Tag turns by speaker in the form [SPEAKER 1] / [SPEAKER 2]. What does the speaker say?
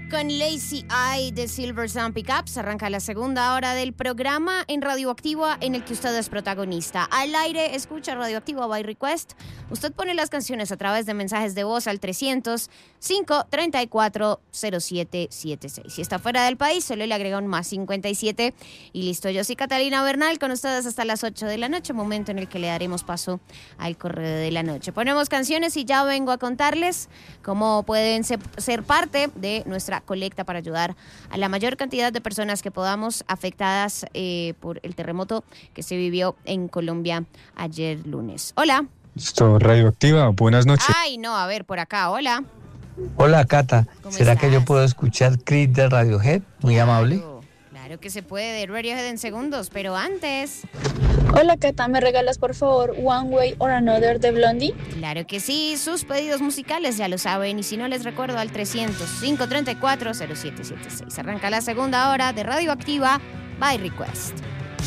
[SPEAKER 1] Con Lazy Eye de Silver Sun Pickups arranca la segunda hora del programa en Radioactiva en el que usted es protagonista. Al aire escucha Radioactiva by Request. Usted pone las canciones a través de mensajes de voz al 300-534-0776. Si está fuera del país, solo le agrega un más 57 y listo. Yo soy Catalina Bernal, con ustedes hasta las 8 de la noche, momento en el que le daremos paso al correo de la noche. Ponemos canciones y ya vengo a contarles cómo pueden ser parte de nuestra colecta para ayudar a la mayor cantidad de personas que podamos afectadas por el terremoto que se vivió en Colombia ayer lunes. Hola.
[SPEAKER 2] Esto, Radioactiva, buenas noches.
[SPEAKER 1] Ay, no, a ver, por acá, hola.
[SPEAKER 3] Hola, Cata. ¿Será
[SPEAKER 1] estás?
[SPEAKER 3] que yo puedo escuchar Creed de Radiohead? Muy amable.
[SPEAKER 1] Claro que se puede, de Radiohead en segundos, pero antes...
[SPEAKER 4] Hola, Cata, ¿me regalas por favor One Way or Another de Blondie?
[SPEAKER 1] Claro que sí, sus pedidos musicales ya lo saben, y si no les recuerdo al 300-534-0776. Arranca la segunda hora de Radioactiva by Request.